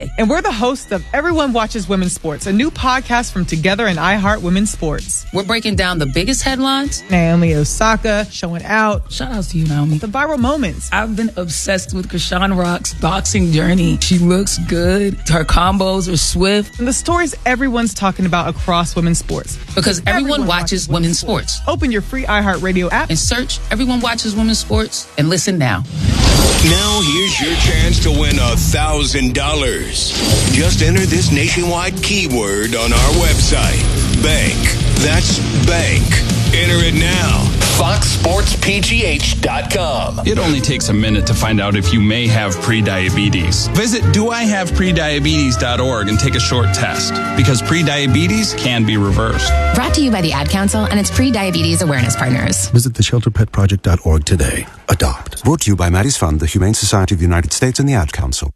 And we're the hosts of Everyone Watches Women's Sports, a new podcast from Together and iHeart Women's Sports. We're breaking down the biggest headlines. Naomi Osaka showing out. Shout out to you, Naomi. The viral moments. I've been obsessed with Krishan Rock's boxing journey. She looks good. Her combos are swift. And the stories everyone's talking about across women's sports. Because everyone watches women's sports. Open your free iHeartRadio app and search Everyone Watches Women's Sports and listen now. Now here's your chance to win $1,000. Just enter this nationwide keyword on our website. Bank. That's bank. Enter it now. FoxSportsPGH.com. It only takes a minute to find out if you may have prediabetes. Visit doihaveprediabetes.org and take a short test, because prediabetes can be reversed. Brought to you by the Ad Council and its pre-diabetes awareness partners. Visit theshelterpetproject.org today. Adopt. Brought to you by Maddie's Fund, the Humane Society of the United States, and the Ad Council.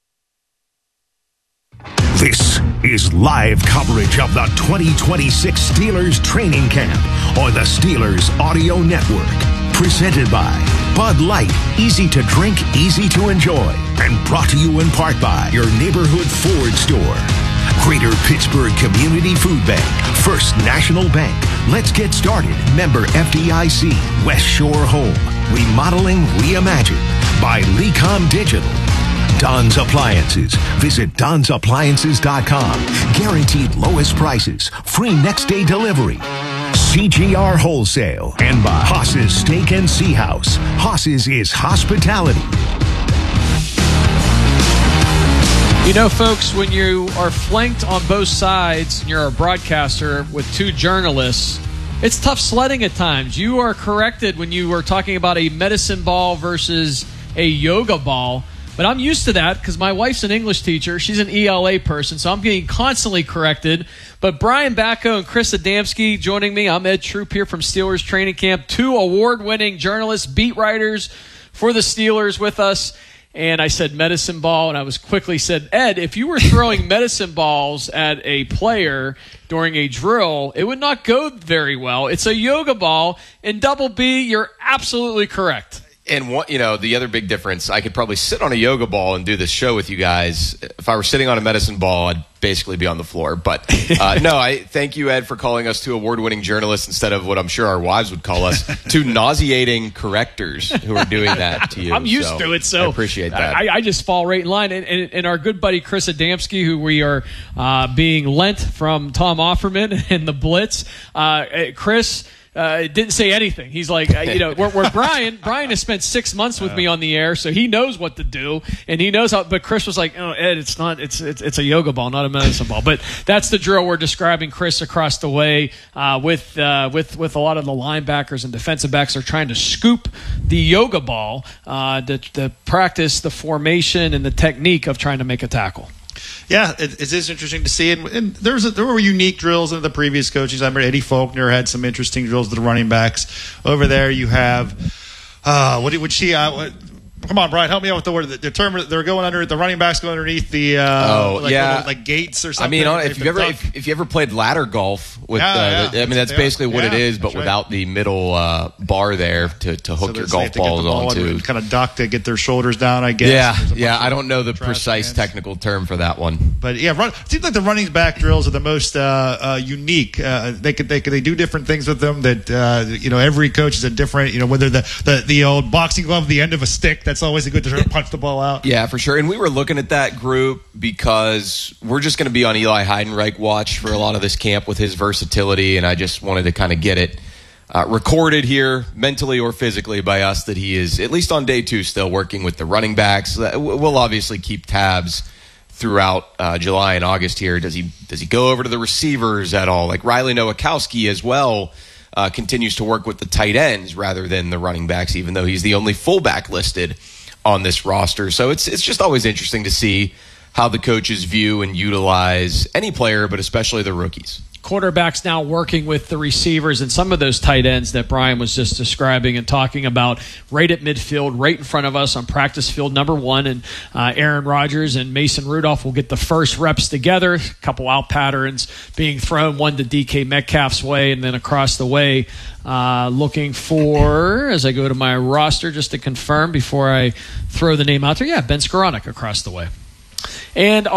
This is live coverage of the 2026 Steelers training camp on the Steelers Audio Network. Presented by Bud Light, easy to drink, easy to enjoy. And brought to you in part by your neighborhood Ford store. Greater Pittsburgh Community Food Bank, First National Bank. Let's get started. Member FDIC, West Shore Home. Remodeling Reimagined by Lecom Digital. Don's Appliances. Visit Don'sAppliances.com. Guaranteed lowest prices. Free next day delivery. CGR Wholesale. And by Haas's Steak and Sea House. Haas's is hospitality. You know, folks, when you are flanked on both sides and you're a broadcaster with two journalists, it's tough sledding at times. You are corrected when you were talking about a medicine ball versus a yoga ball. But I'm used to that because my wife's an English teacher. She's an ELA person, so I'm getting constantly corrected. But Brian Bacco and Chris Adamski joining me. I'm Ed Troop here from Steelers Training Camp. Two award-winning journalists, beat writers for the Steelers with us. And I said medicine ball, and I was quickly said, Ed, if you were throwing medicine balls at a player during a drill, it would not go very well. It's a yoga ball. And Double B, you're absolutely correct. And what, the other big difference, I could probably sit on a yoga ball and do this show with you guys. If I were sitting on a medicine ball, I'd basically be on the floor. But no, I thank you, Ed, for calling us two award-winning journalists instead of what I'm sure our wives would call us, two nauseating correctors who are doing that to you. I'm used to it, so I appreciate that. I just fall right in line. And our good buddy Chris Adamski, who we are being lent from Tom Offerman and the Blitz. Chris didn't say anything. He's like, where Brian has spent 6 months with me on the air, so he knows what to do, and he knows how. But Chris was like, "Oh, Ed, it's a yoga ball, not a medicine ball." But that's the drill we're describing. Chris across the way with a lot of the linebackers and defensive backs are trying to scoop the yoga ball to practice the formation and the technique of trying to make a tackle. Yeah, it is interesting to see. And there were unique drills in the previous coaches. I remember Eddie Faulkner had some interesting drills with the running backs. Over there you have, come on, Brian, help me out with the word. The term, they're going under, the running backs go underneath the, like gates or something. I mean, if you ever played ladder golf with, that's basically what it is, but without the middle bar there to hook your golf balls onto. Kind of duck to get their shoulders down, I guess. Yeah. I don't know the precise technical term for that one. But yeah, it seems like the running back drills are the most unique. They do different things with them that, every coach is a different, whether the old boxing glove, the end of a stick, that's always a good to punch the ball out. Yeah, for sure. And we were looking at that group because we're just going to be on Eli Heidenreich watch for a lot of this camp with his versatility, and I just wanted to kind of get it recorded here, mentally or physically, by us that he is, at least on day 2, still working with the running backs. We'll obviously keep tabs throughout July and August here. Does he go over to the receivers at all? Like Riley Nowakowski as well. Continues to work with the tight ends rather than the running backs, even though he's the only fullback listed on this roster. So it's just always interesting to see how the coaches view and utilize any player, but especially the rookies. Quarterbacks now working with the receivers and some of those tight ends that Brian was just describing and talking about right at midfield, right in front of us on practice field number 1. And Aaron Rodgers and Mason Rudolph will get the first reps together. A couple out patterns being thrown, one to DK Metcalf's way and then across the way. Looking for, as I go to my roster just to confirm before I throw the name out there, Ben Skoranek across the way. And